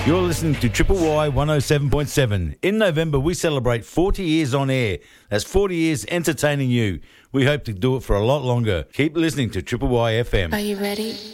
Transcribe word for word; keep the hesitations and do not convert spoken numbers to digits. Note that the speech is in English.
You're listening to Triple Y one oh seven point seven. In November, we celebrate forty years on air. That's forty years entertaining you. We hope to do it for a lot longer. Keep listening to Triple Y F M. Are you ready?